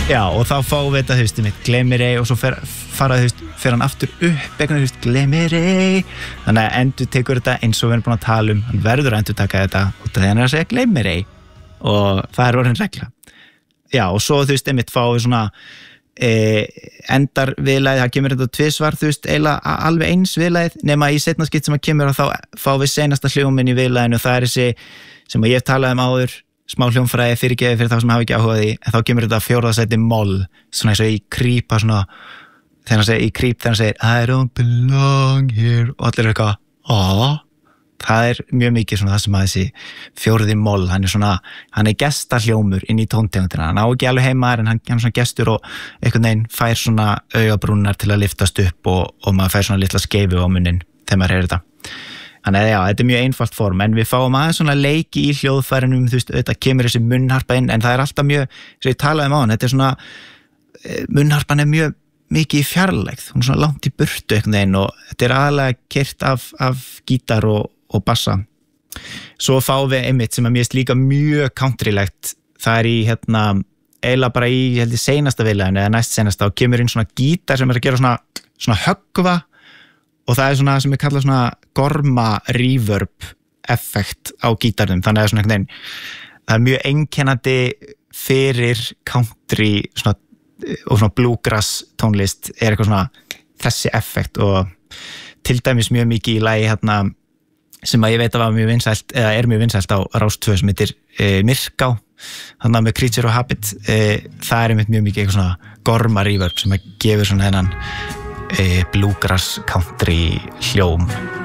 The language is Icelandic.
Já, og þá fáum við þetta, mitt Glemirei og svo fer hann aftur upp eitthvað, Glemirei. Þannig að endur tekur þetta eins og við erum búin að tala hann verður að endur taka þetta út af því hann að segja Glemirei og það orðin regla. Já, og svo mitt fáum við svona endar viðlagið, það kemur þetta tvisvar, eiginlega alveg eins viðlagið, nema í seinna skipt sem að kemur og þá fáum við seinasta hljóminn í viðlaginu og það þessi sem að ég hef talað áður, smá hljómfræði fyrirgefi fyrir þá sem hafa ekki áhuga á því, en þá kemur þetta fjórða sæti moll, svona eins og í Creep svona, þegar hann segir I don't belong here og allir eitthvað, það mjög mikið svona það sem að þessi fjórði moll, hann gestarhljómur inn í tóntegundina, hann á ekki alveg heima en hann svona gestur og einhvern veginn fær svona augabrúnar til að liftast upp og maður fær svona litla skeifu á munnin þegar maður heyrir þetta. Þannig að já, þetta mjög einfalt form, en við fáum aðeins svona leiki í hljóðfærunum, þetta kemur þessi munnharpa inn, en það alltaf mjög, sem ég talaði á hann, þetta svona, munnharpan mjög mikið í fjarlægð, hún svona langt í burtu einhvern veginn og þetta aðalega keyrt af gítar og bassa. Svo fáum við einmitt sem að mér líka mjög countrylegt, það í eiginlega bara í, ég held í seinasta viðlaginu eða næst seinasta, og kemur inn svona gítar sem að gera svona höggva og það svona sem ég kalla svona gorma reverb effekt á gítarnum, þannig að svona einhvern veginn það mjög einkennandi fyrir country svona, og svona bluegrass tónlist eitthvað svona þessi effekt og til dæmis mjög mikið í lagi sem að ég veit að var mjög vinsælt eða mjög vinsælt á Rás 2 sem heitir Myrká, þannig að með Creature of Habit það einmitt mjög mikið eitthvað svona gorma reverb sem að gefur svona þennan bluegrass country hljóm.